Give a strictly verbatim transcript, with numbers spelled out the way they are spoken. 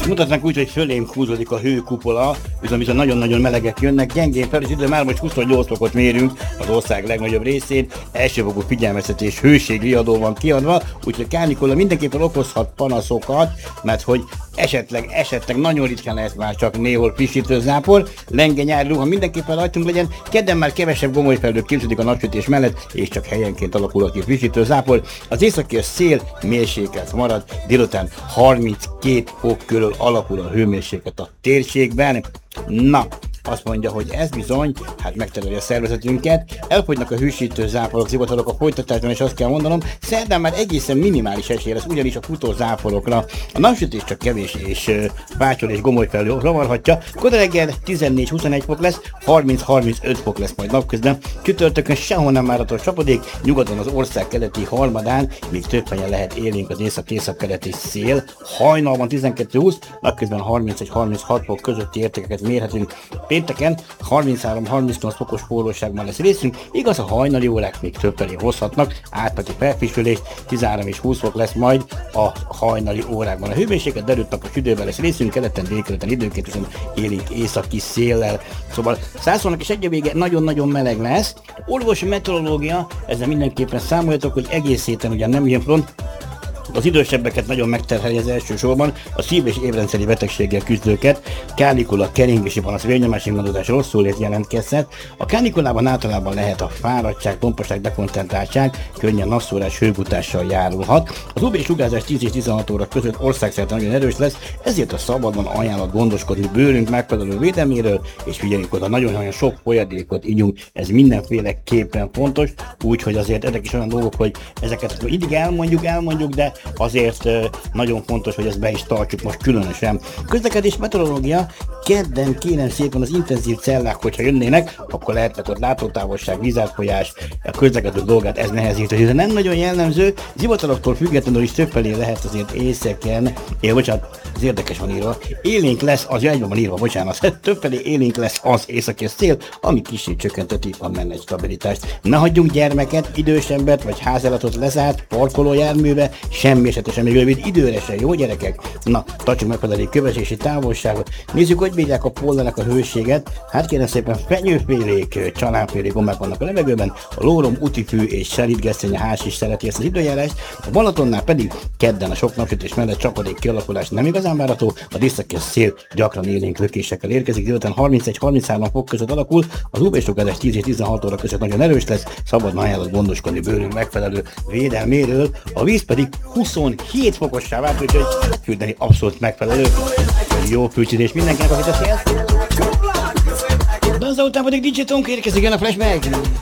Mutatnak úgy, hogy fölém húzódik a hőkupola, viszont viszont nagyon-nagyon melegek jönnek, gyengén fel, és idő már most huszonnyolc fokot mérünk az ország legnagyobb részén, elsőfokú figyelmeztetés hőségriadó van kiadva, úgyhogy kánikula mindenképpen okozhat panaszokat, mert hogy esetleg, esetleg nagyon ritkán lehet már csak néhol frissítő zápor, lenge nyári ruha mindenképpen rajtunk legyen, kedden már kevesebb gomolyfelhő képződik a napsütés mellett, és csak helyenként alakulhat ki frissítő zápor. Az északi szél mérsékelt marad, délután harminckét fok körül alakul a hőmérséklet a térségben. Na, azt mondja, hogy ez bizony, hát megtereli a szervezetünket, elfogynak a hűsítő záporok, zivatarok a folytatásban, és azt kell mondanom, szerdán már egészen minimális esély lesz, ugyanis a futó záporokra. A napsütés csak kevés és fátyol és gomolyfelhő zavarhatja, kora reggel tizennégy-huszonegy fok lesz, harminc-harmincöt fok lesz majd napközben, csütörtökön sehol nem várható csapadék, nyugaton az ország keleti harmadán, még több helyen lehet élénk az észak-észak-keleti szél, hajnalban tizenkettő-húsz, napközben harminc-harminchat fok közötti értékeket mérhetünk. Pénteken harminchárom-harmincnyolc fokos forróságban lesz részünk, igaz a hajnali órák még többfelé hozhatnak, átmeneti felfrissülést, tizenhárom és húsz fok lesz majd a hajnali órákban. A hőmérséklet derült napos időben lesz részünk, keleten, délkeleten időnként viszont élénk északi széllel. Szóval Szászónak is egy vége nagyon-nagyon meleg lesz. Orvosi meteorológia, ezzel mindenképpen számoljatok, hogy egész héten ugyan nem jön front, az idősebbeket nagyon megterheli az elsősorban, a szív- és évrendszeri betegséggel küzdőket, kánikula, keringési panasz, vérnyomásingadozás, rosszulét jelentkezhet. A kánikulában általában lehet a fáradtság, pompaság, dekoncentráltság, könnyen napszórás, hőgutással járulhat. Az u vé-sugárzás tíz és tizenhat óra között országszerte nagyon erős lesz, ezért a szabadon ajánlott gondoskodni bőrünk megfelelő védelméről, és figyeljünk oda, nagyon-nagyon sok folyadékot ígyunk, ez mindenféleképpen fontos, úgyhogy azért ezek is olyan dolgok, hogy ezeket idig elmondjuk, elmondjuk, de azért uh, nagyon fontos, hogy ezt be is tartsuk most különösen. Közlekedés meteorológia, kedden kérem szépen az intenzív cellák, hogyha jönnének, akkor lehetnek ott látótávolság, vízátfolyás, a közlekedő dolgát ez nehezíti, de nem nagyon jellemző, zivataloktól függetlenül is többfelé lehet azért éjszeken, én bocsánat, ez érdekes van írva, élénk lesz, az jegyben van írva, bocsánat, többfelé élénk lesz az északi szél, ami kicsit csökkenteti a menet stabilitást. Ne hagyjunk gyermeket, idős embert vagy házállatot lezárt parkolójárműve, semmi esetesen még rövid időre se, jó gyerekek? Na, tartsuk megfelelő kövesési távolságot. Nézzük, hogy bírják a pollenek a hőséget. Hát kérem szépen, fenyőfélék, csalánfélék gombák vannak a levegőben, a lórom, utifű és selítgesztenye hás is szereti ezt az időjárást, a Balatonnál pedig kedden a sok napsütés mellett csapadék kialakulás nem igazán várható, a északi szél gyakran élénk lökésekkel érkezik, délután harmincegy-harminchárom fok között alakul, az u vé-sugárzás tíz és tizenhat óra között nagyon erős lesz, szabadon ajánlott gondoskodni bőrünk megfelelő védelméről, a víz pedig huszonhét fokossá vált, úgyhogy fürdeni abszolút megfelelő. Jó fűtődés mindenkinek, akit ezt jelsz. De azután pedig dé dzsé Tonk érkezik, jön a flashback.